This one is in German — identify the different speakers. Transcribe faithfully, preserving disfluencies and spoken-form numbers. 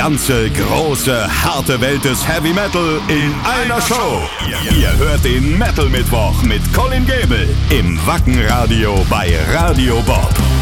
Speaker 1: ganze große, harte Welt des Heavy Metal in einer Show. Ihr hört den Metal Mittwoch mit Colin Gable im Wacken Radio bei Radio Bob.